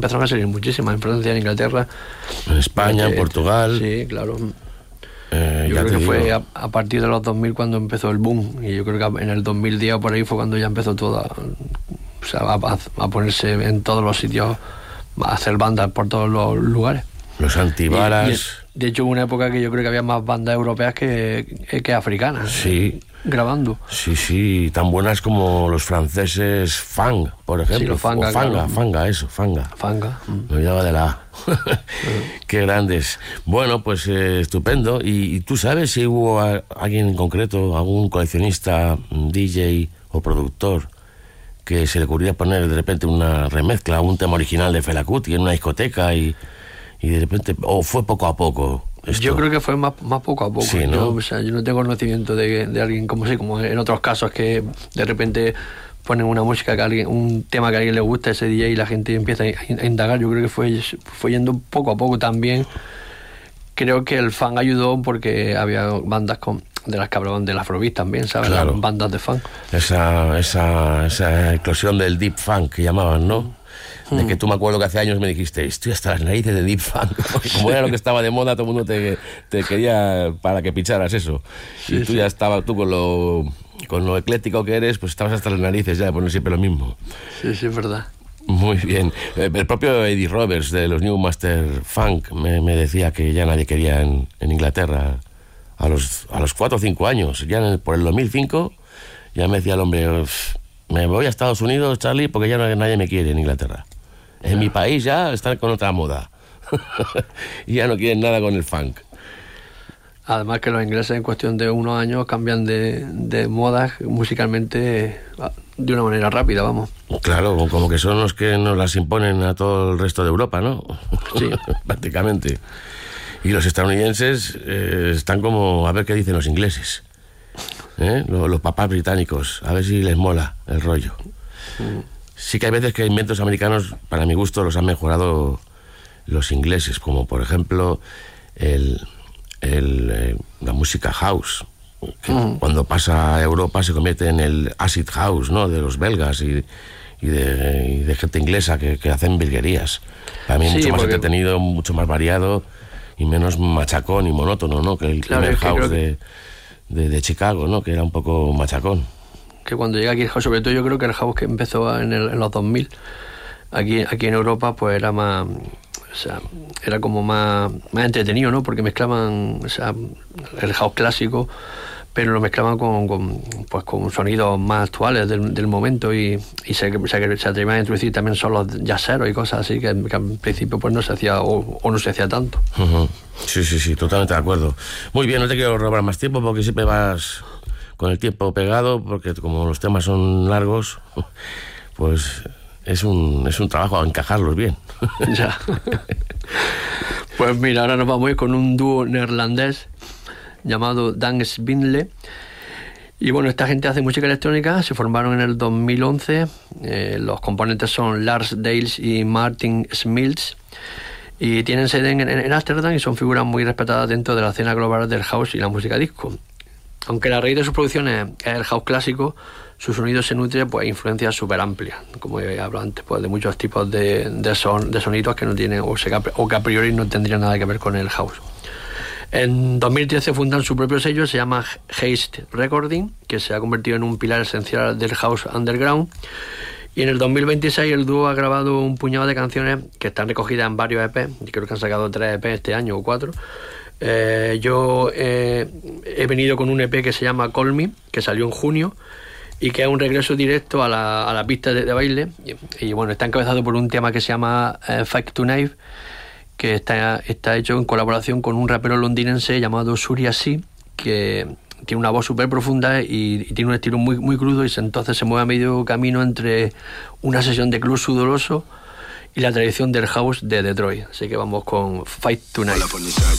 empezaron a salir muchísimas, en Francia, en Inglaterra. En España, en Portugal. Sí, claro. Yo creo que fue a partir de los 2000 cuando empezó el boom, y yo creo que en el 2010 por ahí fue cuando ya empezó todo a ponerse en todos los sitios, a hacer bandas por todos los lugares. Los antibalas. De hecho, hubo una época que yo creo que había más bandas europeas que africanas. Sí. Grabando. Sí, tan buenas como los franceses Fang, por ejemplo. Sí, los Fanga, claro. Fanga. Me olvidaba de la A. Qué grandes. Bueno, pues estupendo. ¿Y tú sabes si hubo alguien en concreto, algún coleccionista, DJ o productor, que se le ocurría poner de repente una remezcla, un tema original de Fela Kuti en una discoteca y de repente, o fue poco a poco? Esto. Yo creo que fue más poco a poco. Sí, ¿no? Yo no tengo conocimiento de alguien como en otros casos que de repente ponen una música un tema que a alguien le gusta, ese DJ, y la gente empieza a indagar. Yo creo que fue yendo poco a poco también. Creo que el funk ayudó porque había bandas de las que hablaban del Afrobeat también, ¿sabes? Claro. Las bandas de funk. Esa eclosión del deep funk que llamaban, ¿no? De que tú, me acuerdo que hace años me dijiste, estoy hasta las narices de deep funk, porque como era lo que estaba de moda, todo el mundo te quería para que picharas eso. Sí, y tú ya estabas, tú con lo ecléctico que eres, pues estabas hasta las narices ya de poner siempre lo mismo. Sí, es verdad. Muy bien. El propio Eddie Roberts de los New Master Funk me decía que ya nadie quería en Inglaterra a los 4 o 5 años. Ya por el 2005 ya me decía el hombre, me voy a Estados Unidos, Charlie, porque ya nadie me quiere en Inglaterra. En mi país ya están con otra moda. Y ya no quieren nada con el funk. Además que los ingleses en cuestión de unos años cambian de moda musicalmente de una manera rápida, vamos. Claro, como que son los que nos las imponen a todo el resto de Europa, ¿no? Sí. Prácticamente. Y los estadounidenses están como a ver qué dicen los ingleses. Los papás británicos, a ver si les mola el rollo. Sí que hay veces que inventos americanos, para mi gusto, los han mejorado los ingleses, como por ejemplo la música house, que cuando pasa a Europa se convierte en el acid house, ¿no?, de los belgas y de gente inglesa que hacen virguerías. Para mí mucho más entretenido, mucho más variado y menos machacón y monótono, ¿no?, que el primer house de Chicago, ¿no?, que era un poco machacón. Que cuando llega aquí el house, sobre todo yo creo que el house que empezó en los 2000, aquí en Europa, pues era más, o sea, era como más entretenido, ¿no? Porque mezclaban, o sea, el house clásico, pero lo mezclaban con sonidos más actuales del momento y se atrevían a introducir también solos jazzeros y cosas así que al principio pues no se hacía o no se hacía tanto. Sí, totalmente de acuerdo. Muy bien, no te quiero robar más tiempo porque siempre vas con el tiempo pegado, porque como los temas son largos, pues es un trabajo a encajarlos bien. Ya. Pues mira, ahora nos vamos a ir con un dúo neerlandés llamado Dan Svindle. Y bueno, esta gente hace música electrónica, se formaron en el 2011, los componentes son Lars Dales y Martin Smilts, y tienen sede en Ámsterdam y son figuras muy respetadas dentro de la escena global del house y la música disco. Aunque la raíz de sus producciones es el house clásico, su sonido se nutre pues influencias súper amplias, como he hablado antes, pues de muchos tipos de sonidos que no tienen o que a priori no tendrían nada que ver con el house. En 2013 fundan su propio sello, se llama Haste Recording, que se ha convertido en un pilar esencial del house underground. Y en el 2026 el dúo ha grabado un puñado de canciones que están recogidas en varios EP, y creo que han sacado 3 EP este año o 4. Yo he venido con un EP que se llama Call Me, que salió en junio y que es un regreso directo a la pista de baile y bueno, está encabezado por un tema que se llama Fight to Knife, que está hecho en colaboración con un rapero londinense llamado Surya C, que tiene una voz súper profunda y tiene un estilo muy, muy crudo, y entonces se mueve a medio camino entre una sesión de club sudoroso y la tradición del house de Detroit. Así que vamos con Fight to Knife.